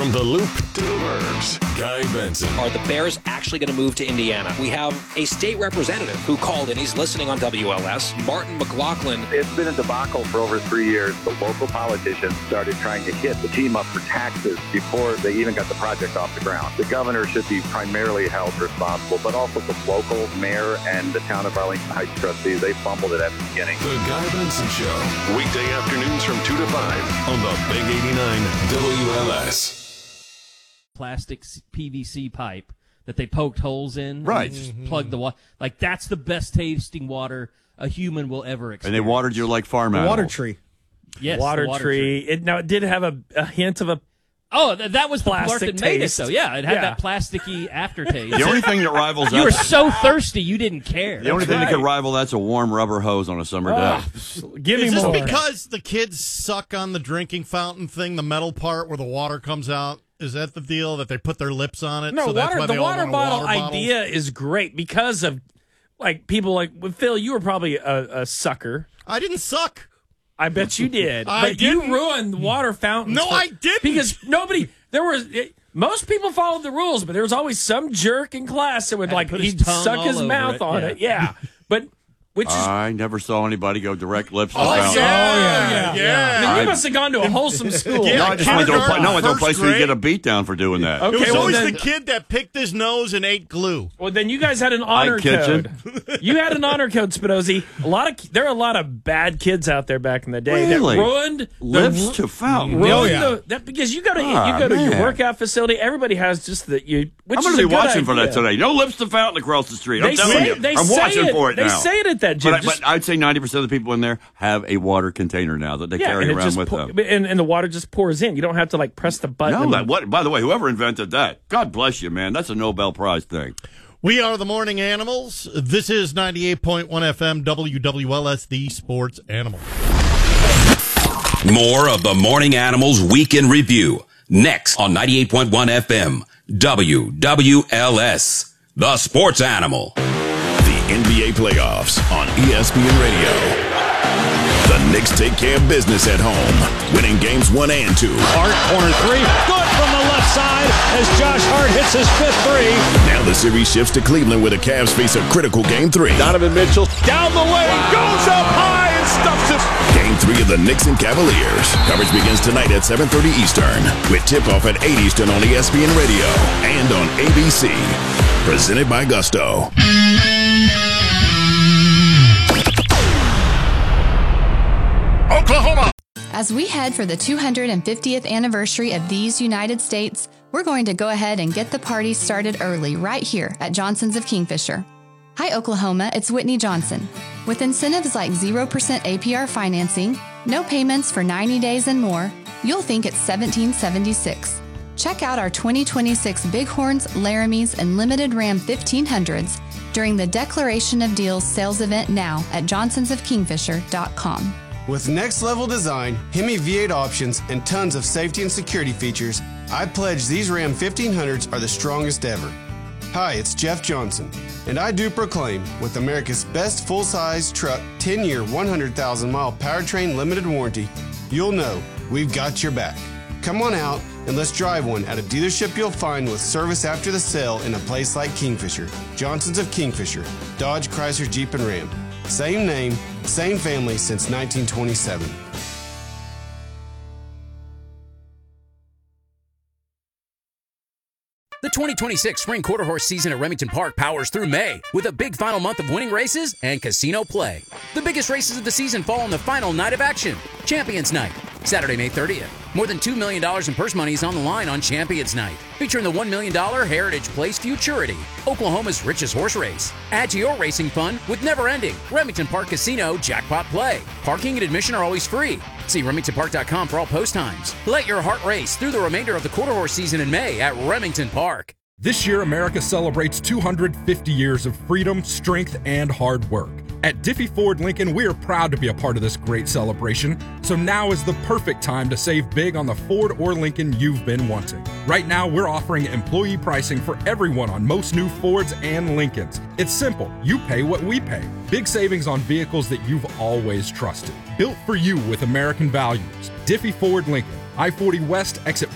From the Loop to the Burbs, Guy Benson. Are the Bears actually going to move to Indiana? We have a state representative who called in. He's listening on WLS, Martin McLaughlin. It's been a debacle for over 3 years. The local politicians started trying to hit the team up for taxes before they even got the project off the ground. The governor should be primarily held responsible, but also the local mayor and the town of Arlington Heights trustees. They fumbled it at the beginning. The Guy Benson Show. Weekday afternoons from 2 to 5 on the Big 89 WLS. Plastic PVC pipe that they poked holes in. Right. And just plugged the water. Like, that's the best tasting water a human will ever experience. And they watered you like farm animals. Water tree. Yes, water tree. It did have a hint of a that was the part plastic that made it, taste. though. Yeah, it had that plasticky aftertaste. The only thing that rivals You were that, so thirsty you didn't care. the only thing that could rival that's a warm rubber hose on a summer day. Give me Is this more. because the kids suck on the drinking fountain thing, the metal part where the water comes out? Is that the deal, that they put their lips on it? No, so that's why the they all water want a bottle water bottle? idea is great because of people like Phil. You were probably a sucker. I didn't suck. I bet you did. I But you didn't. ruined water fountains. No, I didn't. Because most people followed the rules, but there was always some jerk in class that would put his he'd tongue suck all his over mouth it. on Yeah. it. Yeah, but which is I never saw anybody go direct lips to Oh, fountain. yeah. Then you must have gone to a wholesome school. Yeah. No, I just went to a, Kindergarten, place where you first get a beat down for doing that. Okay. It was well, always then- the kid that picked his nose and ate glue. Well, then you guys had an honor kitchen. code. You had an honor code, Spinozzi. There are a lot of bad kids out there back in the day Really? that ruined Lips to fountain. because you go to your man. workout facility. Everybody has just the you. Which I'm going going to to be watching for that today. No lips to fountain across the street. I'm telling you. I'm watching for it They now. say it at that gym. But I'd say 90% of the people in there have a water container now that they carry and it around just with them. and the water just pours in. You don't have to press the button. No, by the way, whoever invented that, God bless you, man. That's a Nobel Prize thing. We are the Morning Animals. This is 98.1 FM WWLS, the Sports Animal. More of the Morning Animals Week in Review next on 98.1 FM WWLS, the Sports Animal. The NBA playoffs on ESPN Radio. The Knicks take care of business at home, winning games 1 and 2. Hart, corner three, good from the left side as Josh Hart hits his fifth three. Now the series shifts to Cleveland where the Cavs face a critical Game 3. Donovan Mitchell down the lane, goes up high and stuffs it. Game 3 of the Knicks and Cavaliers. Coverage begins tonight at 7:30 Eastern with tip-off at 8 Eastern on ESPN Radio and on ABC. Presented by Gusto. Oklahoma! As we head for the 250th anniversary of these United States, we're going to go ahead and get the party started early right here at Johnson's of Kingfisher. Hi, Oklahoma, it's Whitney Johnson. With incentives like 0% APR financing, no payments for 90 days and more, you'll think it's 1776. Check out our 2026 Bighorns, Laramies, and Limited Ram 1500s during the Declaration of Deals sales event now at johnsonsofkingfisher.com. With next-level design, Hemi V8 options, and tons of safety and security features, I pledge these Ram 1500s are the strongest ever. Hi, it's Jeff Johnson, and I do proclaim, with America's best full-size truck, 10-year, 100,000-mile powertrain limited warranty, you'll know we've got your back. Come on out and let's drive one at a dealership you'll find with service after the sale in a place like Kingfisher. Johnson's of Kingfisher, Dodge, Chrysler, Jeep, and Ram. Same name, same family since 1927. The 2026 Spring Quarter Horse season at Remington Park powers through May with a big final month of winning races and casino play. The biggest races of the season fall on the final night of action, Champions Night, Saturday, May 30th. More than $2 million in purse money is on the line on Champions Night, featuring the $1 million Heritage Place Futurity, Oklahoma's richest horse race. Add to your racing fun with never-ending Remington Park Casino Jackpot Play. Parking and admission are always free. See RemingtonPark.com for all post times. Let your heart race through the remainder of the quarter horse season in May at Remington Park. This year, America celebrates 250 years of freedom, strength, and hard work. At Diffie Ford Lincoln, we are proud to be a part of this great celebration, so now is the perfect time to save big on the Ford or Lincoln you've been wanting. Right now, we're offering employee pricing for everyone on most new Fords and Lincolns. It's simple. You pay what we pay. Big savings on vehicles that you've always trusted. Built for you with American values. Diffie Ford Lincoln, I-40 West, exit